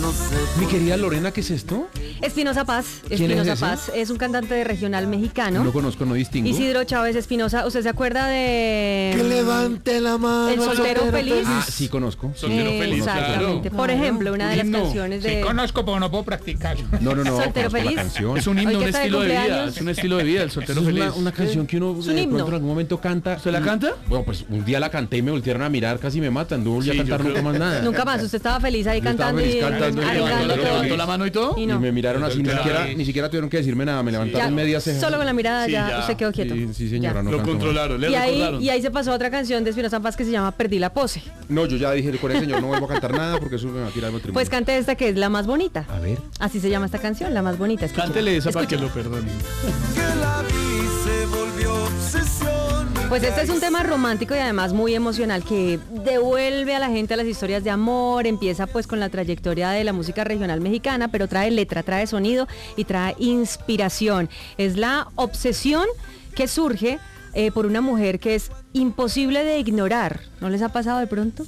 no sé. Mi querida Lorena, ¿qué es esto? Espinosa Paz. ¿Quién es Espinosa ese? Paz es un cantante de regional mexicano. No lo conozco, no distingo. Isidro Chávez Espinosa. ¿Usted se acuerda de Que levante la mano. El soltero feliz? Ah, sí, conozco. Soltero feliz, Exactamente. claro. Por ejemplo, una de las Himno. canciones de... Sí, conozco, pero no puedo practicar. No, Soltero conozco la feliz. canción. Es un Hoy himno, que un está de estilo de vida. cumpleaños. Es un estilo de vida, el soltero Es feliz. una canción que uno Es un de himno. pronto en algún momento canta. ¿Se la canta? Bueno, pues un día la canté y me voltearon a mirar, casi me matan. No volví a Sí, cantar yo nunca creo. más nada. Nunca más, usted estaba feliz ahí Yo estaba cantando feliz y cantando y arreglando ¿Levantó todo. la mano y todo? Y Y no. me miraron así, ni siquiera tuvieron que decirme nada, me levantaron Ya, media ceja. solo con la mirada Sí, ya, ya. usted quedó quieto. Sí, señora, Ya. no Lo canto más. controlaron, le Y recordaron. ahí se pasó otra canción de Espinosa Paz que se llama Perdí la pose. No, yo ya dije con el señor no vuelvo a cantar nada porque eso me va a tirar del Pues cante esta que es La Más Bonita. A ver. Así se llama esta canción, La Más Bonita. Escuchen. Cántele esa para que lo perdonen. Que la vi se volvió obsesión. Pues este es un tema romántico y además muy emocional que devuelve a la gente a las historias de amor, empieza pues con la trayectoria de la música regional mexicana, pero trae letra, trae sonido y trae inspiración. Es la obsesión que surge por una mujer que es imposible de ignorar. ¿No les ha pasado de pronto?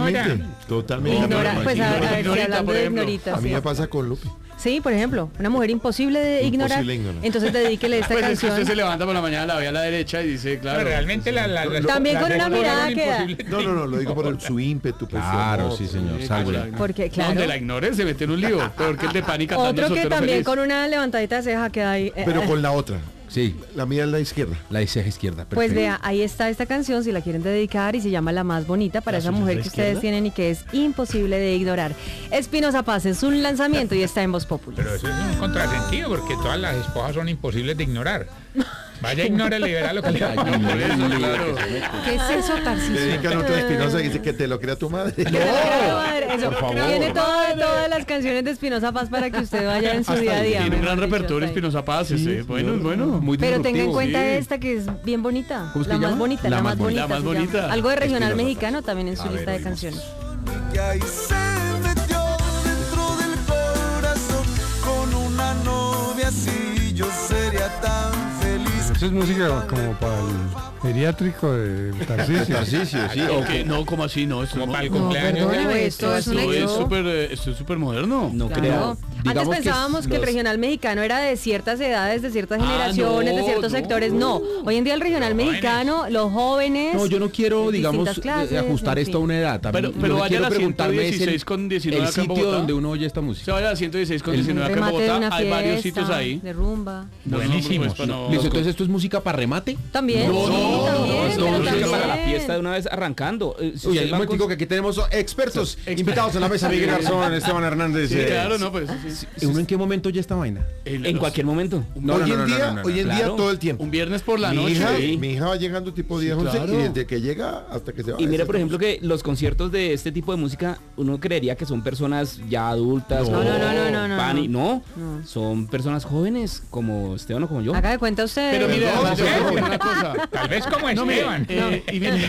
Totalmente. Ignora, pues a ver, Ignorita, hablando por de ejemplo. ignoritas. A mí sí. me pasa con Lupe. Sí, por ejemplo, una mujer imposible de ignorar. Imposible ignorar. Entonces dedíquele esta Pues es que canción. usted se levanta por la mañana, la ve a la derecha y dice, claro. Pero realmente También con una mirada queda. No, lo digo por su ímpetu. Pues, Claro, su sí, amor, señor. Sí, Salve. claro. Porque, claro. Donde la ignore se mete en un lío. Peor que el de Pani cantando Otro que Soltero también Feliz. con una levantadita de ceja queda ahí. Pero con la otra. Sí, La mía es la izquierda. la ceja izquierda. Pues perfecto. vea, ahí está esta canción, si la quieren dedicar, y se llama La Más Bonita para esa mujer que ustedes tienen y que es imposible de ignorar. Espinosa Paz es un lanzamiento y está en Voz Populi. Pero eso es un contrasentido porque todas las esposas son imposibles de ignorar. Vaya, ignórele y verá lo que le va a Por eso, claro. ¿Qué es eso, Tarcisio? Dedican otro a Espinosa y dice que te lo crea tu madre. Que te lo crea tu madre, eso. por favor. Tiene todas las canciones de Espinosa Paz para que usted vaya en su día a día. Tiene un gran mejor dicho, repertorio hasta ahí. Espinosa Paz. Bueno, es bueno. Muy Pero tenga en disruptivo. cuenta sí. esta que es bien bonita. ¿Cómo es que La más llama? bonita, La la más más bonita. bonita. La más se llama. bonita. Algo de regional Espinosa mexicano también en su lista de canciones. Y ahí se metió dentro del corazón. Con una novia así yo sería tan feliz. Eso es música como para el geriátrico de Tarcisio. Tarcisio, sí. No, como así, no. Esto Como no. para el No, cumpleaños. perdóneme, esto es un Esto éxito. es súper moderno. No Claro. creo. Antes Digamos pensábamos que el los- regional mexicano era de ciertas edades, de ciertas Ah, generaciones, de no, ciertos no. sectores. No, hoy en día el regional mexicano, los jóvenes. No, yo no quiero, de digamos, distintas clases, ajustar en esto a fin. una edad. También, Pero lo que vaya quiero a la preguntarme es 116 con 19 el acá en sitio Bogotá. donde uno oye esta Se música. vaya a 116 con 19 acá en Remate de Bogotá. una Hay varios fiesta, sitios ahí. de rumba. Buenísimos. Pues, no. Listo, entonces esto es música para remate. También, No, sí, no, también, no, pero no, también. Para la fiesta de una vez arrancando. Si Uy, ustedes el van momentico que aquí tenemos expertos invitados en la mesa. Miguel Garzón, Esteban Hernández. Sí, claro, no, pues sí. ¿Uno en qué momento ya esta vaina? en cualquier momento. Hoy en día, Claro. todo el tiempo. Un viernes por la Mi noche. hija, sí. mi hija va llegando tipo 10, 11 claro. y desde que llega hasta que se va. Y mire, esa por ejemplo, que los conciertos de este tipo de música, uno creería que son personas ya adultas. No, como no. Pani. No, No. son personas jóvenes como Esteban o como yo. Haga de cuenta usted. Pero mire, No, además, no, le voy a no. decir una cosa. Tal vez como No, mire, Esteban. y mire,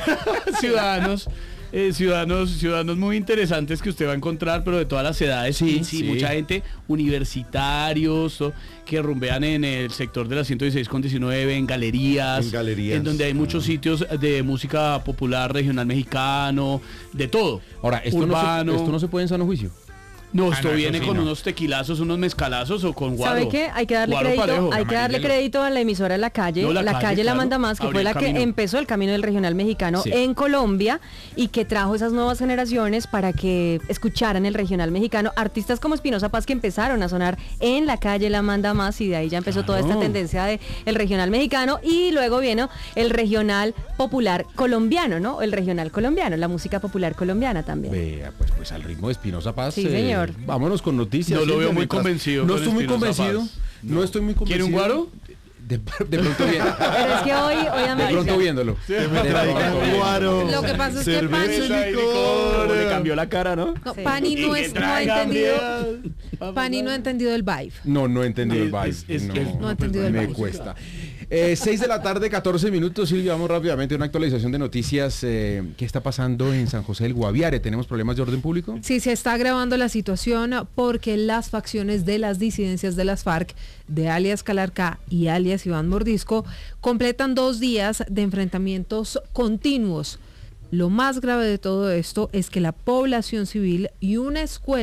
ciudadanos muy interesantes que usted va a encontrar, pero de todas las edades, sí. Mucha gente, universitarios, que rumbean en el sector de la 116 con 19, en galerías, en donde hay muchos sitios de música popular regional mexicano, de todo. Ahora, esto Urbano. no se puede en sano juicio. No, Ah, esto no, eso viene sí, con no. unos tequilazos, unos mezcalazos o con guaro. ¿Sabe qué? Hay que darle Guaro crédito, parejo. hay que darle Amarillelo. crédito a la emisora La Calle. No, la calle La claro, Manda Más, que abrió fue el la que camino. empezó el camino del regional mexicano Sí. en Colombia y que trajo esas nuevas generaciones para que escucharan el regional mexicano. Artistas como Espinosa Paz que empezaron a sonar en La Calle La Manda Más y de ahí ya empezó toda esta tendencia de el regional mexicano y luego vino el regional popular colombiano, ¿no? El regional colombiano, la música popular colombiana también. Vea, pues al ritmo de Espinosa Paz. Sí, señor. Vámonos con noticias. No lo veo muy mientras- convencido No con estoy muy Espinosa convencido. Paz. No estoy muy convencido. ¿Quiere un guaro? De pronto bien. Pero es que hoy De amerita. pronto viéndolo. guaro. Lo que pasa es que cerveza Pani, y licor. Le cambió la cara, ¿no? no, Sí. Pani no ha entendido. Pani no ha entendido el vibe. No he entendido el vibe. No he entendido el me vibe. cuesta. 6 de la tarde, 14 minutos. Silvia, vamos rápidamente a una actualización de noticias. ¿Qué está pasando en San José del Guaviare? ¿Tenemos problemas de orden público? Sí, se está agravando la situación porque las facciones de las disidencias de las FARC, de alias Calarcá y alias Iván Mordisco, completan 2 días de enfrentamientos continuos. Lo más grave de todo esto es que la población civil y una escuela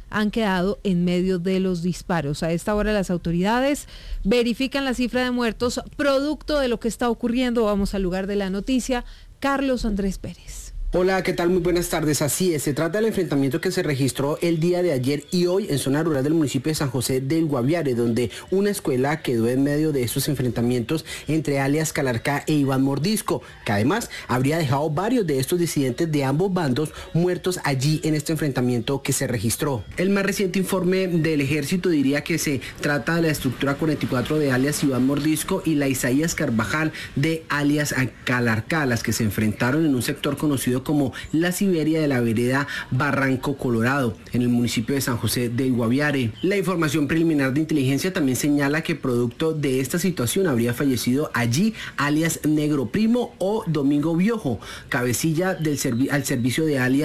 han quedado en medio de los disparos. A esta hora las autoridades verifican la cifra de muertos producto de lo que está ocurriendo. Vamos al lugar de la noticia. Carlos Andrés Pérez. Hola, ¿qué tal? Muy buenas tardes. Así es, se trata del enfrentamiento que se registró el día de ayer y hoy en zona rural del municipio de San José del Guaviare, donde una escuela quedó en medio de estos enfrentamientos entre alias Calarcá e Iván Mordisco, que además habría dejado varios de estos disidentes de ambos bandos muertos allí en este enfrentamiento que se registró. El más reciente informe del ejército diría que se trata de la estructura 44 de alias Iván Mordisco y la Isaías Carvajal de alias Calarcá, las que se enfrentaron en un sector conocido como la Siberia de la vereda Barranco Colorado, en el municipio de San José del Guaviare. La información preliminar de inteligencia también señala que producto de esta situación habría fallecido allí alias Negro Primo o Domingo Viejo, cabecilla al servicio de alias